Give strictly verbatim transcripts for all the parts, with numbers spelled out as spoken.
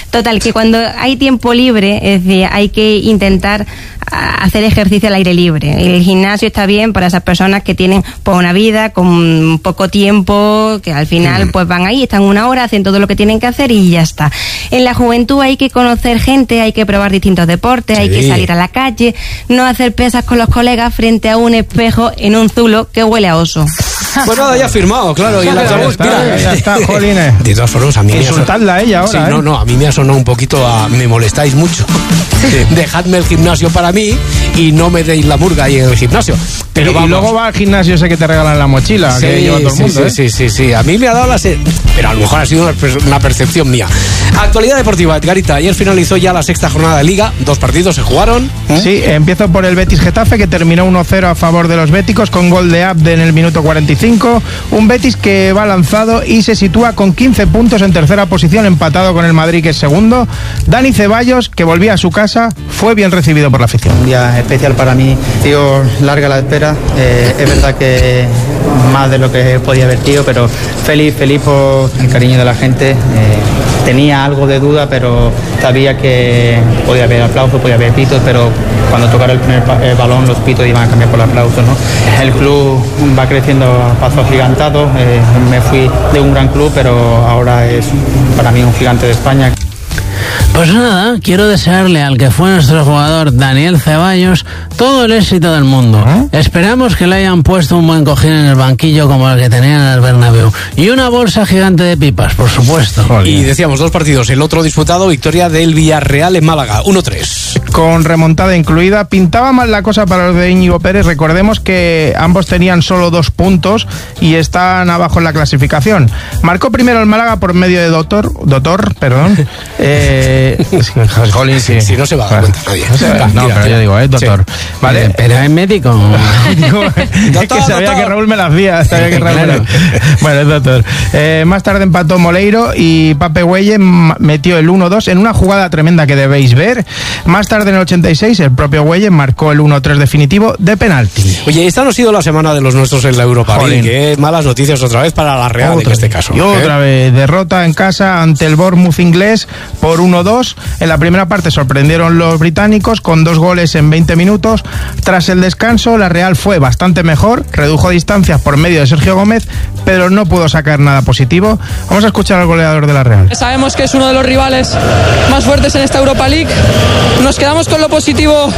Total, que cuando hay tiempo libre, es decir, hay que intentar hacer ejercicio al aire libre. El gimnasio está bien para esas personas que tienen pues, una vida con poco tiempo, que al final mm. pues van ahí, están una hora, hacen todo lo que tienen que hacer y ya está. En la juventud hay que conocer gente, hay que probar distintos deportes, sí. hay que salir a la calle, no hacer pesas con los colegas frente a un espejo en un zulo que huele a oso. Pues nada, ya firmado, claro. Y en la ya, está, mira, ya está, jolines. De todas formas, a mí insultadla a ella ahora. Sí, ¿eh? no, no, a mí me ha sonado un poquito a me molestáis mucho. Sí. Dejadme el gimnasio para mí y no me deis la murga ahí en el gimnasio. Pero y, y luego va al gimnasio ese que te regalan la mochila, sí, que lleva todo el sí, mundo. Sí, ¿eh? sí, sí, sí. A mí me ha dado la sed. Pero a lo mejor ha sido una, una percepción mía. Actualidad deportiva, Edgarita. Ayer finalizó ya la sexta jornada de Liga. Dos partidos se jugaron. ¿Eh? Sí, empiezo por el Betis Getafe, que terminó uno cero a favor de los béticos con gol de Abde en el minuto cuarenta y cinco. Un Betis que va lanzado y se sitúa con quince puntos en tercera posición, empatado con el Madrid, que es segundo. Dani Ceballos, que volvía a su casa, fue bien recibido por la afición. Un día especial para mí. Tío, larga la espera. Eh, es verdad que más de lo que podía haber tío, pero feliz, feliz por el cariño de la gente. Eh, tenía algo de duda, pero sabía que podía haber aplausos, podía haber pitos, pero cuando tocara el primer el balón los pitos iban a cambiar por aplausos, ¿no? El club va creciendo a paso agigantado. Eh, me fui de un gran club, pero ahora es para mí un gigante de España. Pues nada, quiero desearle al que fue nuestro jugador Daniel Ceballos todo el éxito del mundo. ¿Eh? Esperamos que le hayan puesto un buen cojín en el banquillo como el que tenían en el Bernabéu. Y una bolsa gigante de pipas, por supuesto. Y decíamos dos partidos. El otro disputado, victoria del Villarreal en Málaga, uno tres. Con remontada incluida. Pintaba mal la cosa para los de Íñigo Pérez. Recordemos que ambos tenían solo dos puntos y están abajo en la clasificación. Marcó primero el Málaga por medio de Doctor, Doctor, perdón. Eh, Jolín, sí. Si no se va a dar cuenta nadie. No, se va, no tira, pero tira. Yo digo, eh, doctor. Sí. Vale, eh, pero es médico. Digo, es que sabía que Raúl me la hacía. Sabía que Raúl claro. me la... Bueno, es doctor. Eh, más tarde empató Moleiro y Pape Güelle metió el uno dos en una jugada tremenda que debéis ver. Más tarde en el ochenta y seis el propio Güelle marcó el uno tres definitivo de penalti. Oye, esta no ha sido la semana de los nuestros en la Europa League. Que malas noticias otra vez para la Real otra en este caso. Y otra ¿eh? vez, derrota en casa ante el Bournemouth inglés por uno dos. En la primera parte sorprendieron los británicos con dos goles en veinte minutos. Tras el descanso, la Real fue bastante mejor, redujo distancias por medio de Sergio Gómez, pero no pudo sacar nada positivo. Vamos a escuchar al goleador de la Real. Sabemos que es uno de los rivales más fuertes en esta Europa League. Nos quedamos con lo positivo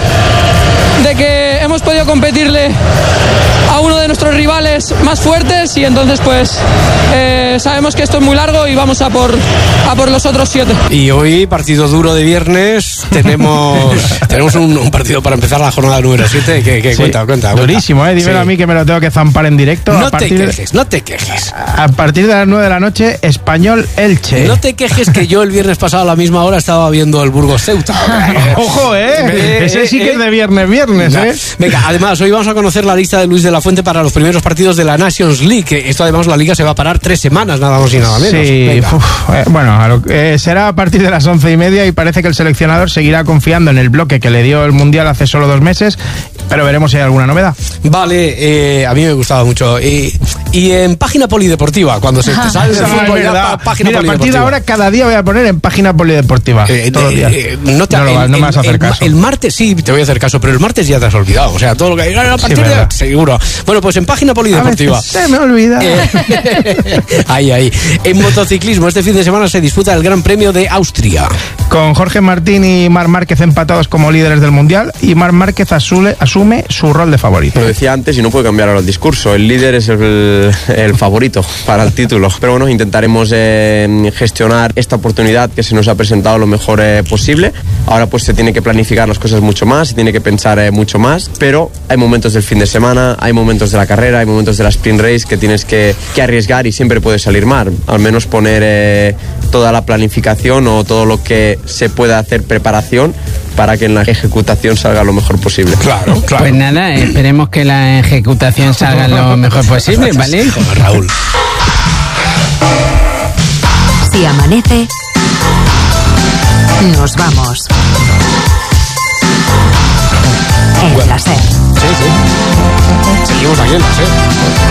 de que hemos podido competirle a uno de nuestros rivales más fuertes y entonces pues eh, sabemos que esto es muy largo y vamos a por, a por los otros siete. Y hoy, partido duro de viernes, tenemos tenemos un, un partido para empezar la jornada número siete. Que, que sí, cuenta, cuenta, durísimo, ¿eh? Dímelo sí. a mí que me lo tengo que zampar en directo. No a te quejes, de, no te quejes. A partir de las nueve de la noche, Español Elche. No te quejes que yo el viernes pasado a la misma hora estaba viendo el Burgos Ceuta. Ojo, ¿eh? eh Ese sí que eh, es de viernes, viernes, ¿eh? Venga, además, hoy vamos a conocer la lista de Luis de la Fuente para los primeros partidos de la Nations League. Esto además la Liga se va a parar tres semanas, nada más y nada menos. Sí, uf, eh, bueno, a lo, eh, será a partir de las once y media y parece que el seleccionador seguirá confiando en el bloque que le dio el Mundial hace solo dos meses, pero veremos si hay alguna novedad. Vale, eh, a mí me gustaba mucho. Eh, y en página polideportiva, cuando se te sale el fútbol, ya, página Mira, a partir de ahora cada día voy a poner en página polideportiva. Eh, todos los días. Eh, no, te, no, el, lo, no me vas a hacer el, caso. El martes sí te voy a hacer caso, pero el martes ya te has olvidado. O sea, todo lo que hay a partir sí, de seguro. Bueno, pues en página polideportiva. A se me olvida. Eh, ahí, ahí. En motociclismo, este fin de semana se disputa el Gran Premio de Austria. Con Jorge Martín y Marc Márquez empatados como líderes del Mundial y Marc Márquez asume, asume su rol de favorito. Lo decía antes y no puede cambiar ahora el discurso. El líder es el, el favorito para el título. Pero bueno, intentaremos eh, gestionar esta oportunidad que se nos ha presentado lo mejor eh, posible. Ahora pues se tiene que planificar las cosas mucho más, se tiene que pensar eh, mucho más, pero hay momentos del fin de semana, hay momentos de la carrera, hay momentos de la sprint race que tienes que, que arriesgar y siempre puede salir mal. Al menos poner eh, toda la planificación o todo lo que se pueda hacer preparación para que en la ejecutación salga lo mejor posible. Claro, claro. Pues nada, esperemos que la ejecutación salga lo mejor posible, ¿vale? Joder, Raúl. Si amanece, nos vamos. En bueno. la SER. Sí, sí. Seguimos aquí en la SER.